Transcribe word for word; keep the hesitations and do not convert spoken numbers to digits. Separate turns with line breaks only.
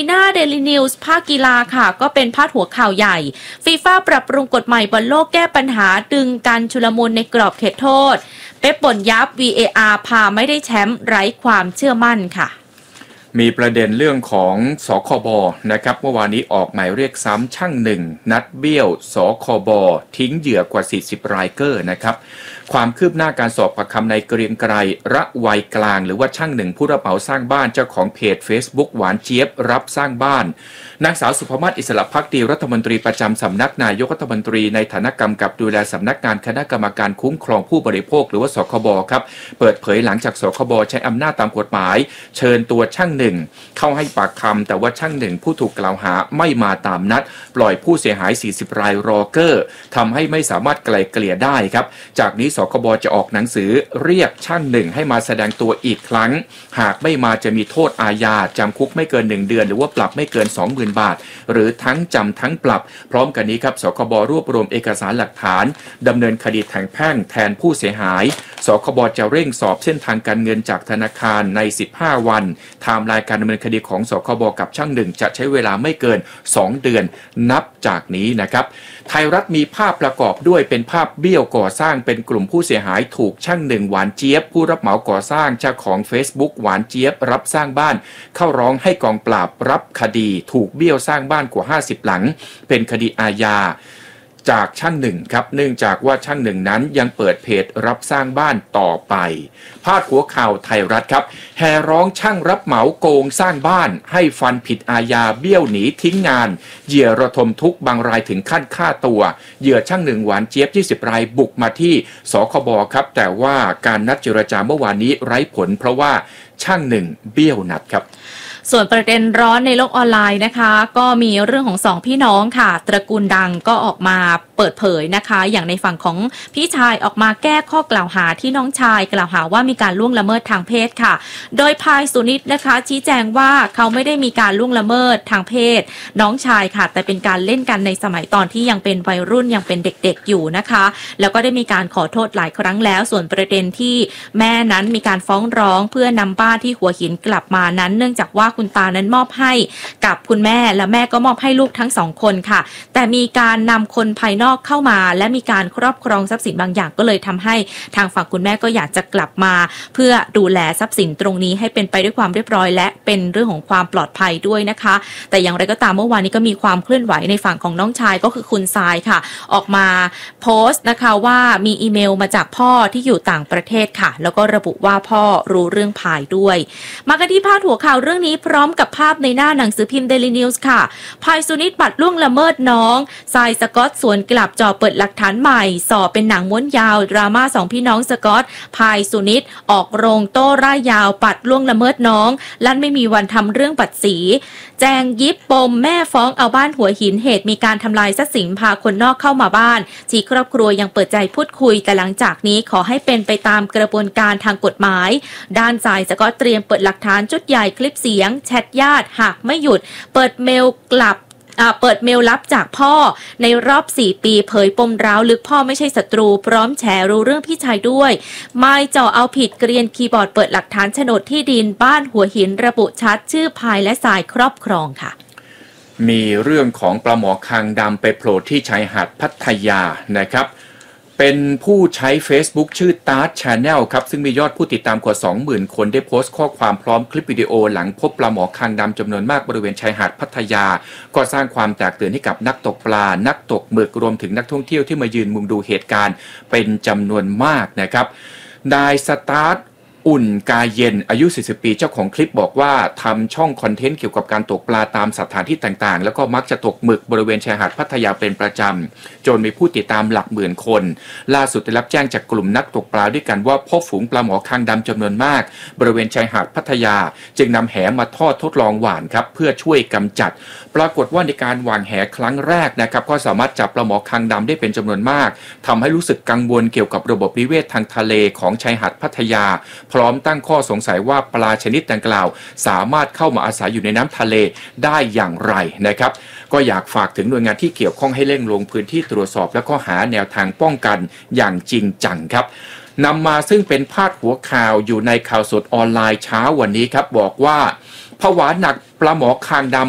หน้า Daily News ภาคกีฬาค่ะก็เป็นพาดหัวข่าวใหญ่ฟีฟ่าปรับปรุงกฎใหม่บอลโลกแก้ปัญหาดึงการชุลมุนในกรอบเขตโทษเป๊ปบ่นยับ วี เอ อาร์ พาไม่ได้แชมป์ไร้ความเชื่อมั่นค่ะ
มีประเด็นเรื่องของสคบนะครับเมื่อวานนี้ออกหมายเรียกซ้ำช่างหนึ่งนัดเบี้ยวสคบทิ้งเหยื่อกว่าสี่สิบรายเกอร์นะครับความคืบหน้าการสอบปากคำในเกรียงไกรระไวยกลางหรือว่าช่างหนึ่งผู้รับเหมาสร้างบ้านเจ้าของเพจ Facebook หวานเจี๊ยบรับสร้างบ้านนางสาวสุภมาศอิสระภักดีรัฐมนตรีประจำสำนักนายกรัฐมนตรีในฐานะกำกับดูแลสำนักงานคณะกรรมการคุ้มครองผู้บริโภคหรือว่าสคบครับเปิดเผยหลังจากสคบใช้อำนาจตามกฎหมายเชิญตัวช่างหนึ่งเข้าให้ปากคำแต่ว่าช่างหนึ่งผู้ถูกกล่าวหาไม่มาตามนัดปล่อยผู้เสียหายสี่สิบรายรอเกอร์ทำให้ไม่สามารถไกล่เกลี่ยได้ครับจากนี้สคบจะออกหนังสือเรียกช่างหนึ่งให้มาแสดงตัวอีกครั้งหากไม่มาจะมีโทษอาญาจำคุกไม่เกินหนึ่งเดือนหรือว่าปรับไม่เกิน สองหมื่น บาทหรือทั้งจำทั้งปรับพร้อมกันนี้ครับสคบรวบรวมเอกสารหลักฐานดำเนินคดีทางแพ่งแทนผู้เสียหายสคบจะเร่งสอบเส้นทางการเงินจากธนาคารในสิบห้าวันไทม์ไลน์การดำเนินคดีของสคบกับช่างหนึ่งจะใช้เวลาไม่เกินสองเดือนนับจากนี้นะครับไทยรัฐมีภาพประกอบด้วยเป็นภาพเบี้ยวก่อสร้างเป็นกลุ่มผู้เสียหายถูกช่างหนึ่งหวานเจี๊ยบผู้รับเหมาก่อสร้างเจ้าของ Facebook หวานเจี๊ยบรับสร้างบ้านเข้าร้องให้กองปราบรับคดีถูกเบี้ยวสร้างบ้านกว่าห้าสิบหลังเป็นคดีอาญาจากช่างหนึ่งครับเนื่องจากว่าช่างหนึ่งนั้นยังเปิดเพจรับสร้างบ้านต่อไปพาดหัวข่าวไทยรัฐครับแห่ร้องช่างรับเหมาโกงสร้างบ้านให้ฟันผิดอาญาเบี้ยวหนีทิ้งงานเหยื่อระทมทุกข์บางรายถึงขั้นฆ่าตัวเหยื่อช่างหนึ่งหวานเจี๊ยบยี่สิบรายบุกมาที่สคบครับแต่ว่าการนัดเจรจาเมื่อวานนี้ไร้ผลเพราะว่าช่างหนึ่งเบี้ยวนัดครับ
ส่วนประเด็นร้อนในโลกออนไลน์นะคะก็มีเรื่องของสองพี่น้องค่ะตระกูลดังก็ออกมาเปิดเผยนะคะอย่างในฝั่งของพี่ชายออกมาแก้ข้อกล่าวหาที่น้องชายกล่าวหาว่ามีการล่วงละเมิดทางเพศค่ะโดยพายสุนิตนะคะชี้แจงว่าเขาไม่ได้มีการล่วงละเมิดทางเพศน้องชายค่ะแต่เป็นการเล่นกันในสมัยตอนที่ยังเป็นวัยรุ่นยังเป็นเด็กๆอยู่นะคะแล้วก็ได้มีการขอโทษหลายครั้งแล้วส่วนประเด็นที่แม่นั้นมีการฟ้องร้องเพื่อนำบ้านที่หัวหินกลับมานั้นเนื่องจากว่าคุณตานั้นมอบให้กับคุณแม่และแม่ก็มอบให้ลูกทั้งสองคนค่ะแต่มีการนำคนภายนอกเข้ามาและมีการครอบครองทรัพย์สินบางอย่างก็เลยทำให้ทางฝั่งคุณแม่ก็อยากจะกลับมาเพื่อดูแลทรัพย์สินตรงนี้ให้เป็นไปด้วยความเรียบร้อยและเป็นเรื่องของความปลอดภัยด้วยนะคะแต่อย่างไรก็ตามเมื่อวานนี้ก็มีความเคลื่อนไหวในฝั่งของน้องชายก็คือคุณทรายค่ะออกมาโพสต์นะคะว่ามีอีเมลมาจากพ่อที่อยู่ต่างประเทศค่ะแล้วก็ระบุว่าพ่อรู้เรื่องพายด้วยมากันที่พาดหัวข่าวเรื่องนี้พร้อมกับภาพในหน้าหนังสือพิมพ์ Daily News ค่ะพายสุนิตบัตรล่วงละเมิดน้องทรายสกอตสวนกลับจ่อเปิดหลักฐานใหม่สอบเป็นหนังม้วนยาวดราม่าสองพี่น้องสกอตพายสุนิตออกโรงโต้ร่ายยาวปัดล่วงละเมิดน้องลั่นไม่มีวันทำเรื่องปัดสีแจงยิบปมแม่ฟ้องเอาบ้านหัวหินเหตุมีการทำลายทรัพย์สินพาคนนอกเข้ามาบ้านที่ครอบครัวยังเปิดใจพูดคุยแต่หลังจากนี้ขอให้เป็นไปตามกระบวนการทางกฎหมายด้านทรายสกอตเตรียมเปิดหลักฐานชุดใหญ่คลิปเสียงแชทญาติหากไม่หยุดเปิดเมลกลับเปิดเมลลับจากพ่อในรอบสี่ปีเผยปมร้าวลึกพ่อไม่ใช่ศัตรูพร้อมแฉรู้เรื่องพี่ชายด้วยไม่จ่อเอาผิดเกรียนคีย์บอร์ดเปิดหลักฐานโฉนดที่ดินบ้านหัวหินระบุชัดชื่อพายและสายครอบครองค่ะ
มีเรื่องของปลาหมอคางดำไปโผล่ที่ชายหาดพัทยานะครับเป็นผู้ใช้ Facebook ชื่อ Tart Channel ครับซึ่งมียอดผู้ติดตามกว่า สองหมื่น คนได้โพสต์ข้อความพร้อมคลิปวิดีโอหลังพบปลาหมอคางดำจำนวนมากบริเวณชายหาดพัทยาก็สร้างความแตกตื่นให้กับนักตกปลานักตกหมึกรวมถึงนักท่องเที่ยวที่มายืนมุงดูเหตุการณ์เป็นจำนวนมากนะครับนายสตาร์ทอุ่นกายเย็นอายุสี่สิบปีเจ้าของคลิปบอกว่าทำช่องคอนเทนต์เกี่ยวกับการตกปลาตามสถานที่ต่างๆแล้วก็มักจะตกหมึกบริเวณชายหาดพัทยาเป็นประจำจนมีผู้ติดตามหลักหมื่นคนล่าสุดได้รับแจ้งจากกลุ่มนักตกปลาด้วยกันว่าพบฝูงปลาหมอคางดำจำนวนมากบริเวณชายหาดพัทยาจึงนำแหมาทอดทดลองหว่านครับเพื่อช่วยกำจัดปรากฏว่าในการหว่านแหครั้งแรกนะครับก็สามารถจับปลาหมอคางดำได้เป็นจำนวนมากทำให้รู้สึกกังวลเกี่ยวกับระบบนิเวศทางทะเลของชายหาดพัทยาพร้อมตั้งข้อสงสัยว่าปลาชนิดดังกล่าวสามารถเข้ามาอาศัยอยู่ในน้ำทะเลได้อย่างไรนะครับก็อยากฝากถึงหน่วยงานที่เกี่ยวข้องให้เร่งลงพื้นที่ตรวจสอบและก็หาแนวทางป้องกันอย่างจริงจังครับนำมาซึ่งเป็นพาดหัวข่าวอยู่ในข่าวสดออนไลน์เช้าวันนี้ครับบอกว่าผวาหนักปลาหมอคางดำ